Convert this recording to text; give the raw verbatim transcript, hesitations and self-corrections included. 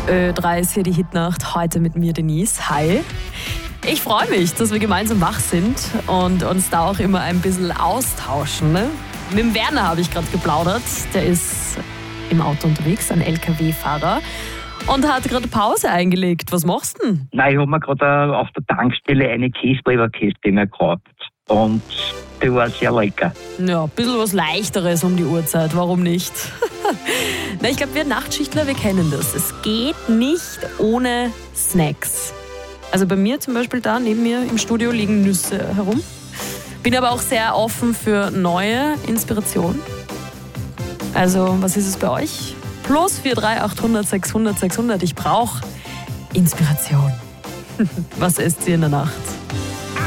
Ö drei ist hier die Hitnacht, heute mit mir Denise. Hi. Ich freue mich, dass wir gemeinsam wach sind und uns da auch immer ein bisschen austauschen. Ne? Mit dem Werner habe ich gerade geplaudert. Der ist im Auto unterwegs, ein L K W-Fahrer. Und hat gerade Pause eingelegt. Was machst du denn? Nein, ich habe mir gerade auf der Tankstelle eine Käseleberkäste mir gekauft. Und die war sehr lecker. Ja, ein bisschen was Leichteres um die Uhrzeit, warum nicht? Na, ich glaube, wir Nachtschichtler, wir kennen das. Es geht nicht ohne Snacks. Also bei mir zum Beispiel da neben mir im Studio liegen Nüsse herum. Bin aber auch sehr offen für neue Inspirationen. Also, was ist es bei euch? Plus vier drei achthundert sechshundert sechshundert. Ich brauche Inspiration. Was esst ihr in der Nacht?